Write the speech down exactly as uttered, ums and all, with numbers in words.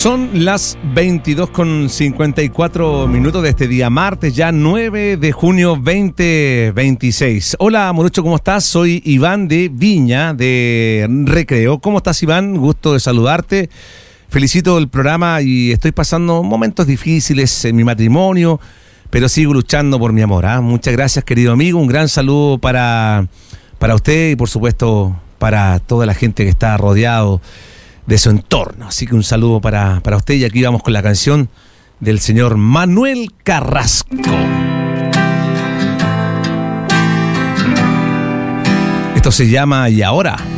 Son las veintidós con cincuenta y cuatro minutos de este día martes, ya nueve de junio veinte veintiséis. Hola, Morucho, ¿cómo estás? Soy Iván de Viña, de Recreo. ¿Cómo estás, Iván? Gusto de saludarte. Felicito el programa y estoy pasando momentos difíciles en mi matrimonio, pero sigo luchando por mi amor. ¿eh? Muchas gracias, querido amigo. Un gran saludo para, para usted y, por supuesto, para toda la gente que está rodeado de su entorno. Así que un saludo para, para usted, y aquí vamos con la canción del señor Manuel Carrasco. Esto se llama Y Ahora.